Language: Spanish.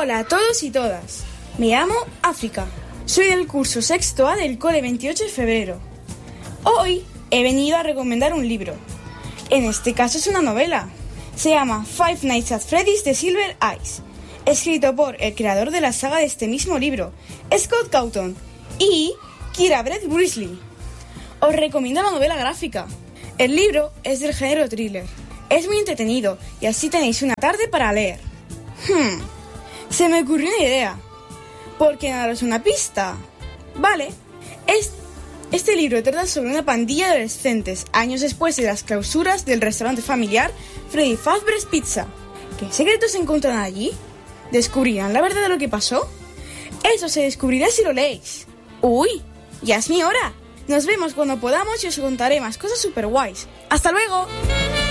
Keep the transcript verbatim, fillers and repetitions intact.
Hola a todos y todas. Me llamo África. Soy del curso sexto A del cole veintiocho de febrero. Hoy he venido a recomendar un libro. En este caso es una novela. Se llama Five Nights at Freddy's de Silver Eyes, escrito por el creador de la saga de este mismo libro, Scott Cawthon, y Kira Brett Brisley. Os recomiendo la novela gráfica. El libro es del género thriller. Es muy entretenido y así tenéis una tarde para leer. Hmm, se me ocurrió una idea. ¿Por qué no daros una pista? Vale, es, este libro trata sobre una pandilla de adolescentes años después de las clausuras del restaurante familiar Freddy Fazbear's Pizza. ¿Qué secretos se encuentran allí? ¿Descubrirán la verdad de lo que pasó? Eso se descubrirá si lo leéis. ¡Uy! ¡Ya es mi hora! Nos vemos cuando podamos y os contaré más cosas super guays. ¡Hasta luego!